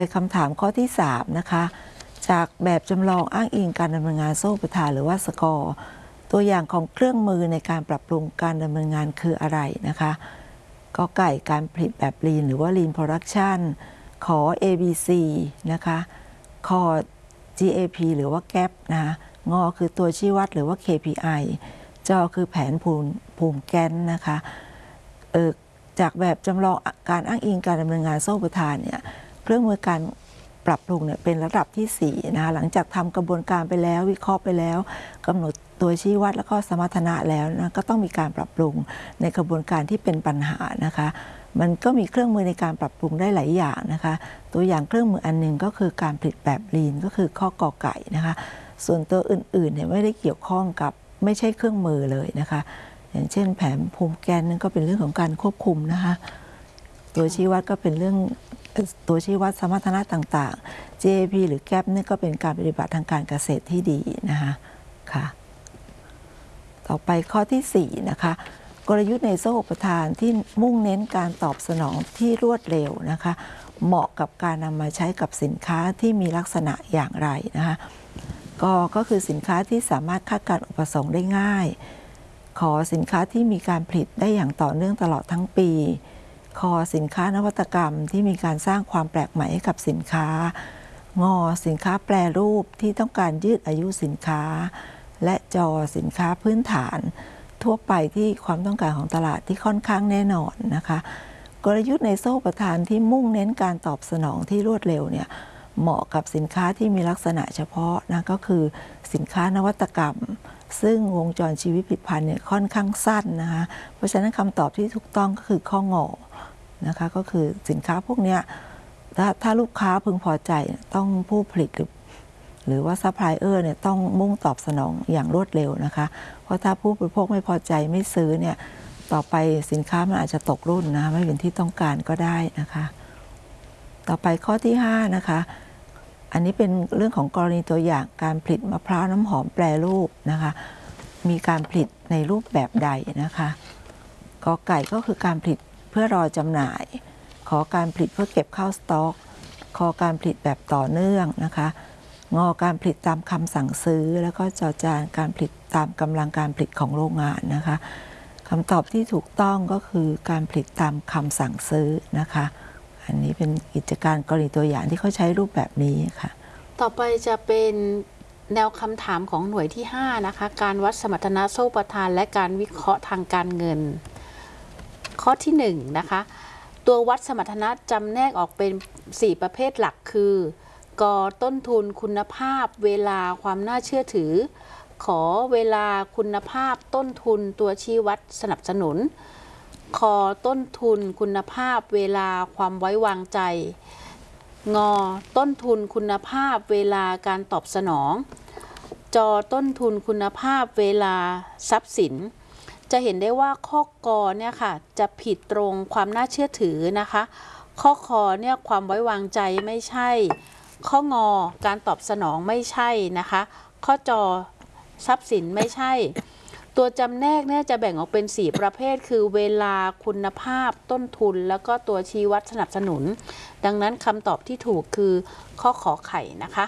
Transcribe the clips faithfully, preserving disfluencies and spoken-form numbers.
คำถามข้อที่สามนะคะจากแบบจำลองอ้างอิงการดำเนินงานโซ่อุปทานหรือว่าสกอร์ตัวอย่างของเครื่องมือในการปรับปรุงการดำเนินงานคืออะไรนะคะก็ไก่การผลิตแบบ Lean หรือว่า Lean Production ขอ เอ บี ซี นะคะคอ จี เอ พี หรือว่า แกป นะคะงอคือตัวชี้วัดหรือว่า เค พี ไอ จอคือแผนภูมิภูมิแกนนะคะเออจากแบบจำลองการอ้างอิงการดำเนินงานโซ่อุปทานเนี่ยเครื่องมือการปรับปรุงเนี่ยเป็นระดับที่สี่นะคะหลังจากทำกระบวนการไปแล้ววิเคราะห์ไปแล้วกำหนดตัวชี้วัดแล้วก็สมรรถนะแล้วนะก็ต้องมีการปรับปรุงในกระบวนการที่เป็นปัญหานะคะมันก็มีเครื่องมือในการปรับปรุงได้หลายอย่างนะคะตัวอย่างเครื่องมืออันหนึ่งก็คือการผลิตแบบ Lean ก็คือข้อกอไก่นะคะส่วนตัวอื่นๆเนี่ยไม่ได้เกี่ยวข้องกับไม่ใช่เครื่องมือเลยนะคะอย่างเช่นแผนภูมิแกนนั่นก็เป็นเรื่องของการควบคุมนะคะตัวชี้วัดก็เป็นเรื่องตัวชี้วัดสมรรถนะต่างๆ จี เอ พี หรือ แกป นี่ก็เป็นการปฏิบัติทางการเกษตรที่ดีนะคะค่ะต่อไปข้อที่สี่นะคะกลยุทธ์ในโซ่อุปทานที่มุ่งเน้นการตอบสนองที่รวดเร็วนะคะเหมาะกับการนำมาใช้กับสินค้าที่มีลักษณะอย่างไรนะคะก็ก็คือสินค้าที่สามารถคาดการอุปสงค์ได้ง่ายขอสินค้าที่มีการผลิตได้อย่างต่อเนื่องตลอดทั้งปีคอสินค้านวัตกรรมที่มีการสร้างความแปลกใหม่ให้กับสินค้างอสินค้าแปรรูปที่ต้องการยืดอายุสินค้าและจอสินค้าพื้นฐานทั่วไปที่ความต้องการของตลาดที่ค่อนข้างแน่นอนนะคะกลยุทธ์ในโซ่อุปทานที่มุ่งเน้นการตอบสนองที่รวดเร็วเนี่ยเหมาะกับสินค้าที่มีลักษณะเฉพาะนะก็คือสินค้านวัตกรรมซึ่งวงจรชีวิตผลิตภัณฑ์เนี่ยค่อนข้างสั้นนะคะเพราะฉะนั้นคำตอบที่ถูกต้องก็คือข้องอนะคะก็คือสินค้าพวกนี้ถ้าถ้าลูกค้าพึงพอใจต้องผู้ผลิตหรือหรือว่าซัพพลายเออร์เนี่ยต้องมุ่งตอบสนองอย่างรวดเร็วนะคะเพราะถ้าผู้บริโภคไม่พอใจไม่ซื้อเนี่ยต่อไปสินค้ามันอาจจะตกรุ่นนะไม่เป็นที่ต้องการก็ได้นะคะต่อไปข้อที่ห้านะคะอันนี้เป็นเรื่องของกรณีตัวอย่างการผลิตมะพร้าวน้ำหอมแปรรูปนะคะมีการผลิตในรูปแบบใดนะคะกอไก่ก็คือการผลิตเพื่อรอจำหน่ายขอการผลิตเพื่อเก็บเข้าสต็อกขอการผลิตแบบต่อเนื่องนะคะงอการผลิตตามคำสั่งซื้อแล้วก็จอจานการผลิตตามกำลังการผลิตของโรงงานนะคะคำตอบที่ถูกต้องก็คือการผลิตตามคำสั่งซื้อนะคะอันนี้เป็นกิจการกรณีตัวอย่างที่เขาใช้รูปแบบนี้ค่ะต่อไปจะเป็นแนวคำถามของหน่วยที่ห้านะคะการวัดสมรรถนะโซ่อุปทานและการวิเคราะห์ทางการเงินข้อที่หนึ่งนะคะตัววัดสมรรถนะจำแนกออกเป็นสี่ประเภทหลักคือกต้นทุนคุณภาพเวลาความน่าเชื่อถือขอเวลาคุณภาพต้นทุนตัวชี้วัดสนับสนุนคอต้นทุนคุณภาพเวลาความไว้วางใจงอต้นทุนคุณภาพเวลาการตอบสนองจอต้นทุนคุณภาพเวลาทรัพย์สินจะเห็นได้ว่าข้อกอเนี่ยค่ะจะผิดตรงความน่าเชื่อถือนะคะข้อคอเนี่ยความไว้วางใจไม่ใช่ข้องอการตอบสนองไม่ใช่นะคะข้อจอทรัพย์สินไม่ใช่ตัวจำแนกเนี่ยจะแบ่งออกเป็นสี่ประเภทคือเวลาคุณภาพต้นทุนแล้วก็ตัวชี้วัดสนับสนุนดังนั้นคำตอบที่ถูกคือข้อขอไข่นะคะ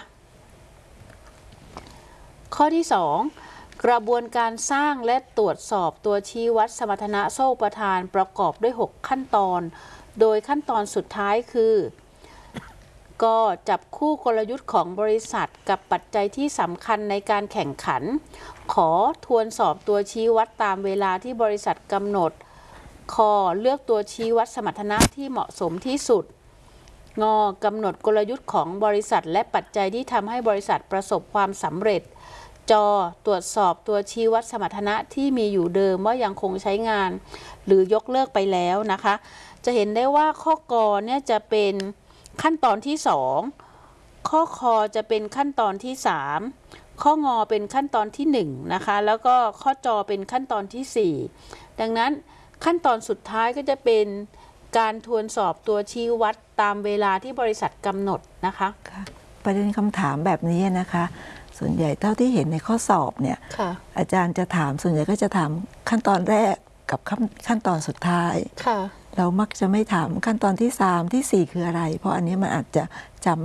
ข้อที่สองกระบวนการสร้างและตรวจสอบตัวชี้วัดสมรรถนะโซ่อุปทานประกอบด้วยหกขั้นตอนโดยขั้นตอนสุดท้ายคือก็จับคู่กลยุทธ์ของบริษัทกับปัจจัยที่สำคัญในการแข่งขันขอทวนสอบตัวชี้วัดตามเวลาที่บริษัทกำหนดคอเลือกตัวชี้วัดสมรรถนะที่เหมาะสมที่สุดงอกำหนดกลยุทธ์ของบริษัทและปัจจัยที่ทำให้บริษัทประสบความสำเร็จจอตรวจสอบตัวชี้วัดสมรรถนะที่มีอยู่เดิมว่ายังคงใช้งานหรือยกเลิกไปแล้วนะคะจะเห็นได้ว่าข้อกอเนี่ยจะเป็นขั้นตอนที่สองข้อคอจะเป็นขั้นตอนที่สามข้องอเป็นขั้นตอนที่หนึ่งนะคะแล้วก็ข้อจอเป็นขั้นตอนที่สี่ดังนั้นขั้นตอนสุดท้ายก็จะเป็นการทวนสอบตัวชี้วัดตามเวลาที่บริษัทกำหนดนะคะประเด็นคำถามแบบนี้นะคะส่วนใหญ่เท่าที่เห็นในข้อสอบเนี่ยอาจารย์จะถามส่วนใหญ่ก็จะถามขั้นตอนแรกกับขั้นตอนสุดท้ายเรามักจะไม่ถามขั้นตอนที่สามที่สี่คืออะไร เพราะอันนี้มันอาจจะจำ